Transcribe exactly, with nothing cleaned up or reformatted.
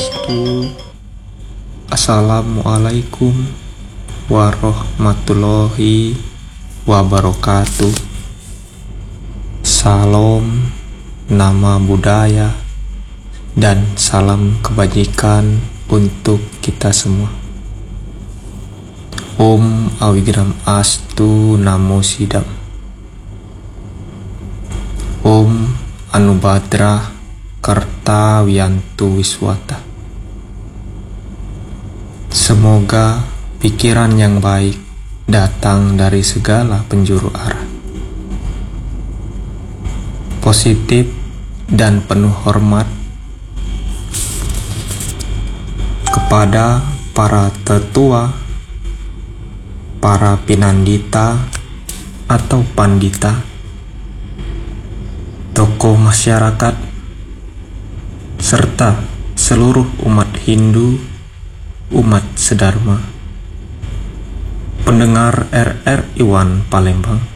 Swastiastu. Assalamualaikum warahmatullahi wabarakatuh. Salam nama budaya dan salam kebajikan untuk kita semua. Om Awigram Astu Namo Sidam. Om Anubhadra Karta Wiyantu Wiswata. Semoga pikiran yang baik datang dari segala penjuru arah, positif dan penuh hormat kepada para tetua, para pinandita atau pandita, tokoh masyarakat, serta seluruh umat Hindu, umat sedharma, pendengar R R I One Palembang.